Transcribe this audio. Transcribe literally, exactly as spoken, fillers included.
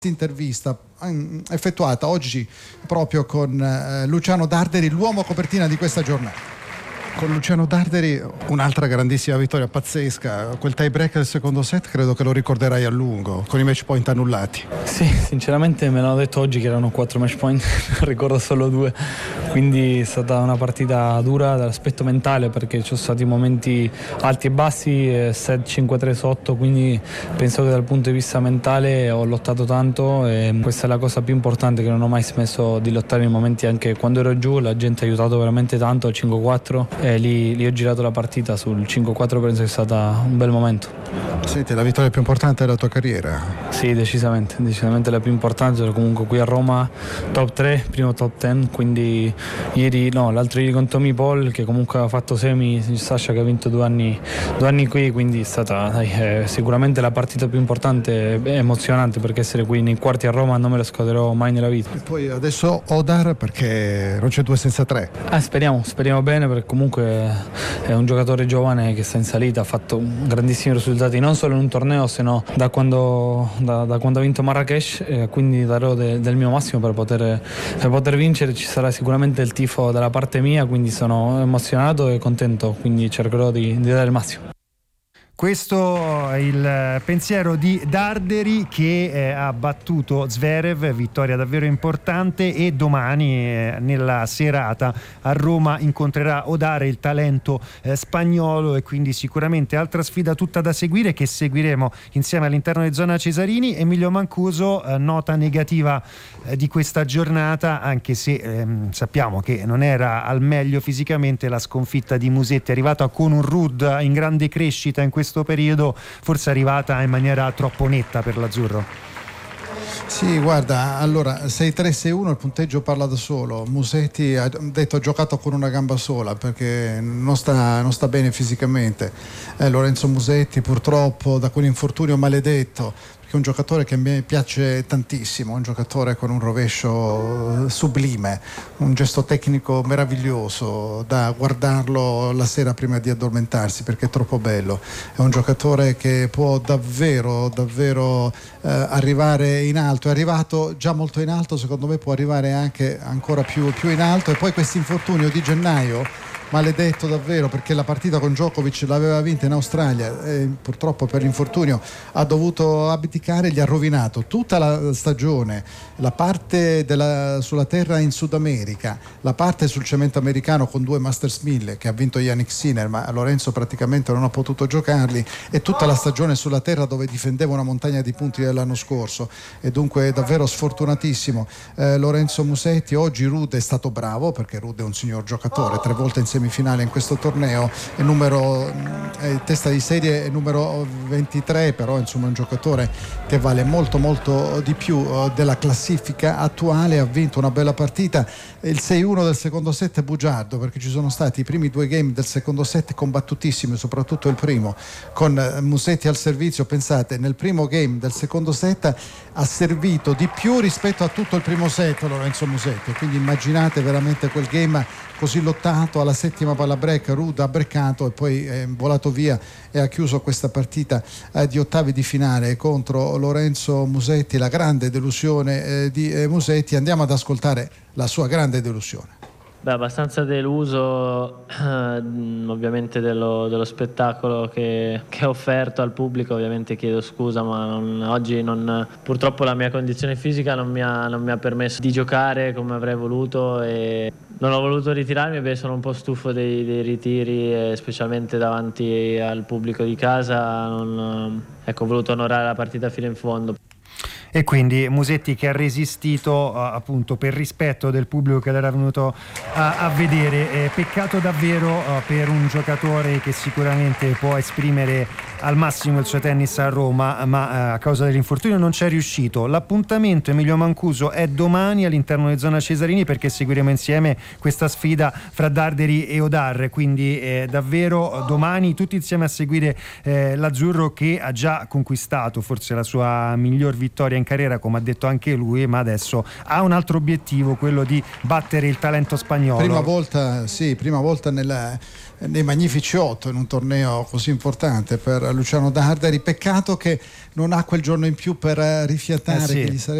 intervista effettuata oggi proprio con eh, Luciano Darderi, l'uomo copertina di questa giornata. Con Luciano Darderi un'altra grandissima vittoria pazzesca, quel tie break del secondo set credo che lo ricorderai a lungo, con i match point annullati. Sì, sinceramente me l'hanno detto oggi che erano quattro match point, ricordo solo due, quindi è stata una partita dura dall'aspetto mentale perché ci sono stati momenti alti e bassi, set cinque tre sotto, quindi penso che dal punto di vista mentale ho lottato tanto e questa è la cosa più importante, che non ho mai smesso di lottare nei momenti, anche quando ero giù la gente ha aiutato veramente tanto al cinque quattro. E lì, lì ho girato la partita sul cinque quattro, penso che sia stato un bel momento. Senti, la vittoria più importante della tua carriera? Sì, decisamente, decisamente la più importante, ero comunque qui a Roma, top tre, primo top dieci, quindi ieri, no, l'altro ieri con Tommy Paul che comunque ha fatto semi, Sasha che ha vinto due anni, due anni qui, quindi è stata dai, è sicuramente la partita più importante e emozionante, perché essere qui nei quarti a Roma non me lo scorderò mai nella vita. E poi adesso Odar, perché non c'è due senza tre. Eh, speriamo, speriamo bene, perché comunque è un giocatore giovane che sta in salita, ha fatto grandissimi risultati non solo in un torneo, se no da quando, da, da quando ha vinto Marrakesh, eh, quindi darò de, del mio massimo per poter, per poter vincere. Ci sarà sicuramente il tifo dalla parte mia, quindi sono emozionato e contento, quindi cercherò di, di dare il massimo. Questo è il pensiero di Darderi, che eh, ha battuto Zverev, vittoria davvero importante, e domani eh, nella serata a Roma incontrerà Odar, il talento eh, spagnolo, e quindi sicuramente altra sfida tutta da seguire, che seguiremo insieme all'interno di Zona Cesarini. Emilio Mancuso, eh, nota negativa eh, di questa giornata, anche se ehm, sappiamo che non era al meglio fisicamente, la sconfitta di Musetti, arrivata con un Ruud in grande crescita in questo periodo, forse è arrivata in maniera troppo netta per l'azzurro. Sì, guarda, allora sei tre sei uno, il punteggio parla da solo. Musetti ha detto ha giocato con una gamba sola perché non sta, non sta bene fisicamente. eh, Lorenzo Musetti purtroppo da quell'infortunio maledetto, che è un giocatore che mi piace tantissimo, un giocatore con un rovescio sublime, un gesto tecnico meraviglioso da guardarlo la sera prima di addormentarsi perché è troppo bello. È un giocatore che può davvero davvero eh, arrivare in alto, è arrivato già molto in alto, secondo me può arrivare anche ancora più, più in alto. E poi questo infortunio di gennaio maledetto davvero, perché la partita con Djokovic l'aveva vinta in Australia e purtroppo per l'infortunio ha dovuto abdicare, gli ha rovinato tutta la stagione, la parte della, sulla terra in Sud America, la parte sul cemento americano con due Masters mille che ha vinto Yannick Sinner, ma Lorenzo praticamente non ha potuto giocarli, e tutta la stagione sulla terra dove difendeva una montagna di punti dell'anno scorso, e dunque è davvero sfortunatissimo eh, Lorenzo Musetti. Oggi Ruud è stato bravo, perché Ruud è un signor giocatore, tre volte insieme semifinale in questo torneo, è numero è testa di serie, è numero ventitré, però insomma è un giocatore che vale molto molto di più uh, della classifica attuale. Ha vinto una bella partita, il sei uno del secondo set è bugiardo, perché ci sono stati i primi due game del secondo set combattutissimi, soprattutto il primo con uh, Musetti al servizio. Pensate, nel primo game del secondo set ha servito di più rispetto a tutto il primo set Lorenzo Musetti, quindi immaginate veramente quel game così lottato. Alla settima palla break Ruud ha breccato e poi è volato via e ha chiuso questa partita eh, di ottavi di finale contro Lorenzo Musetti, la grande delusione eh, di eh, Musetti. Andiamo ad ascoltare la sua grande delusione. Beh, abbastanza deluso eh, ovviamente dello, dello spettacolo che, che ho offerto al pubblico. Ovviamente chiedo scusa, ma non, oggi non, purtroppo la mia condizione fisica non mi, ha, non mi ha permesso di giocare come avrei voluto, e non ho voluto ritirarmi perché sono un po' stufo dei, dei ritiri, e specialmente davanti al pubblico di casa. Non, ecco, ho voluto onorare la partita fino in fondo. E quindi Musetti che ha resistito uh, appunto per rispetto del pubblico che l'era venuto a, a vedere. Eh, peccato davvero uh, per un giocatore che sicuramente può esprimere al massimo il suo tennis a Roma, ma uh, a causa dell'infortunio non c'è riuscito. L'appuntamento, Emilio Mancuso, è domani all'interno di Zona Cesarini, perché seguiremo insieme questa sfida fra Darderi e Odar, quindi eh, davvero domani tutti insieme a seguire eh, l'azzurro, che ha già conquistato forse la sua miglior vittoria in carriera, come ha detto anche lui, ma adesso ha un altro obiettivo, quello di battere il talento spagnolo. Prima volta, sì, prima volta nella nei magnifici otto in un torneo così importante per Luciano Darderi. Peccato che non ha quel giorno in più per rifiatare, eh sì. che gli sarebbe